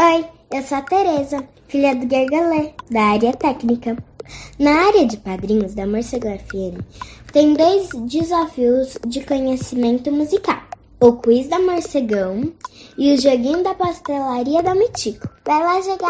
Oi, eu sou a Tereza, filha do Gergalê, da área técnica. Na área de padrinhos da Morcego FM, tem 2 desafios de conhecimento musical. O quiz da Morcegão e o joguinho da pastelaria da Mitico. Vai lá jogar!